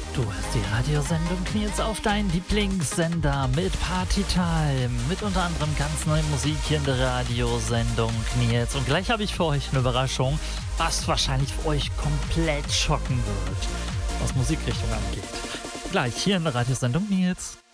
Du hörst die Radiosendung Nils auf deinen Lieblingssender mit Partytime. Mit unter anderem ganz neue Musik hier in der Radiosendung Nils. Und gleich habe ich für euch eine Überraschung, was wahrscheinlich für euch komplett schocken wird, was Musikrichtung angeht. Gleich hier in der Radiosendung Nils.